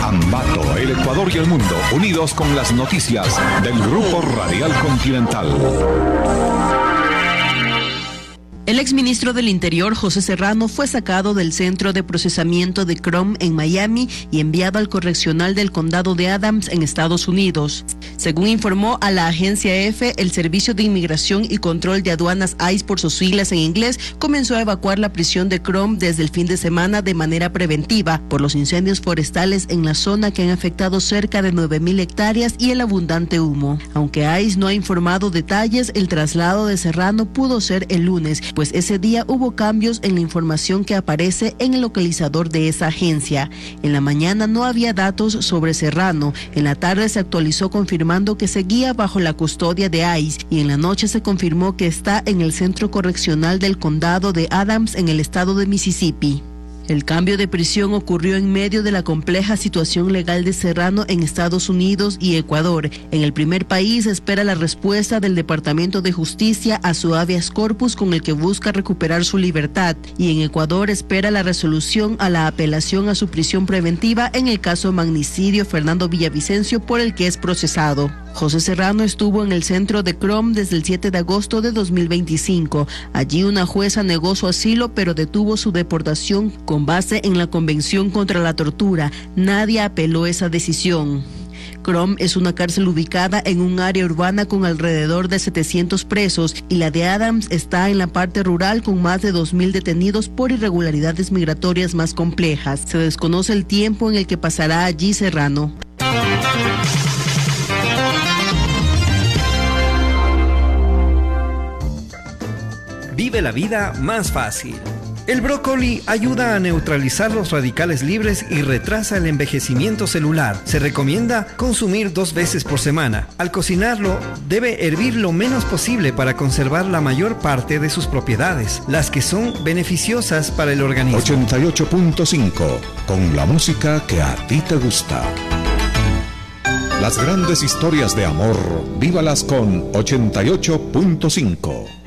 Ambato, el Ecuador y el mundo, unidos con las noticias del Grupo Radial Continental. El exministro del Interior, José Serrano, fue sacado del centro de procesamiento de Crom en Miami y enviado al correccional del condado de Adams en Estados Unidos. Según informó a la agencia EFE, el Servicio de Inmigración y Control de Aduanas ICE, por sus siglas en inglés, comenzó a evacuar la prisión de Crom desde el fin de semana de manera preventiva por los incendios forestales en la zona que han afectado cerca de 9,000 hectáreas y el abundante humo. Aunque ICE no ha informado detalles, el traslado de Serrano pudo ser el lunes, pues ese día hubo cambios en la información que aparece en el localizador de esa agencia. En la mañana no había datos sobre Serrano, en la tarde se actualizó confirmando que seguía bajo la custodia de ICE y en la noche se confirmó que está en el centro correccional del condado de Adams en el estado de Mississippi. El cambio de prisión ocurrió en medio de la compleja situación legal de Serrano en Estados Unidos y Ecuador. En el primer país se espera la respuesta del Departamento de Justicia a su habeas corpus con el que busca recuperar su libertad, y en Ecuador espera la resolución a la apelación a su prisión preventiva en el caso magnicidio Fernando Villavicencio, por el que es procesado. José Serrano estuvo en el centro de Crom desde el 7 de agosto de 2025. Allí una jueza negó su asilo, pero detuvo su deportación con base en la Convención contra la Tortura. Nadie apeló esa decisión. Crom es una cárcel ubicada en un área urbana con alrededor de 700 presos y la de Adams está en la parte rural con más de 2,000 detenidos por irregularidades migratorias más complejas. Se desconoce el tiempo en el que pasará allí Serrano. Vive la vida más fácil. El brócoli ayuda a neutralizar los radicales libres y retrasa el envejecimiento celular. Se recomienda consumir 2 veces por semana. Al cocinarlo, debe hervir lo menos posible para conservar la mayor parte de sus propiedades, las que son beneficiosas para el organismo. 88.5, con la música que a ti te gusta. Las grandes historias de amor, vívalas con 88.5.